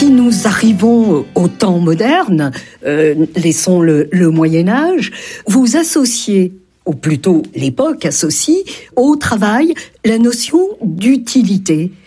Si nous arrivons au temps moderne, laissons le Moyen-Âge, vous associez, ou plutôt l'époque associe, au travail la notion d'utilité.